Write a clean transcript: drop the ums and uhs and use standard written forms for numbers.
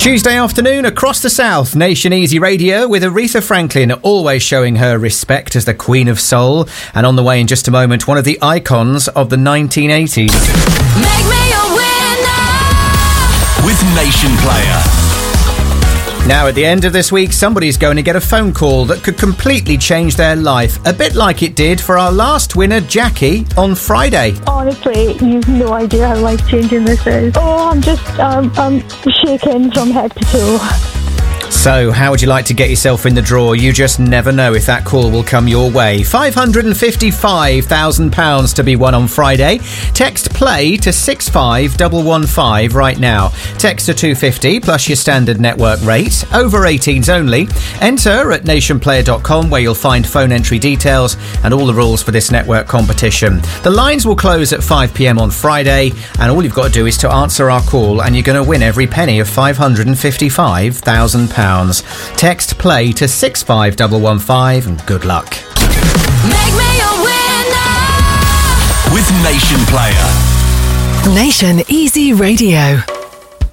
Tuesday afternoon across the South, Nation Easy Radio with Aretha Franklin always showing her respect as the Queen of Soul. And on the way in just a moment, one of the icons of the 1980s. Make me a winner with Nation Player. Now, at the end of this week, somebody's going to get a phone call that could completely change their life, a bit like it did for our last winner, Jackie, on Friday. Honestly, you've no idea how life-changing this is. Oh, I'm shaking from head to toe. So, how would you like to get yourself in the draw? You just never know if that call will come your way. £555,000 to be won on Friday. Text play to 65115 right now. Text to 250 plus your standard network rate. Over 18s only. Enter at nationplayer.com where you'll find phone entry details and all the rules for this network competition. The lines will close at 5 p.m. on Friday, and all you've got to do is to answer our call and you're going to win every penny of £555,000. Text play to 65115 and good luck. Make me a winner with Nation Player. Nation Easy Radio.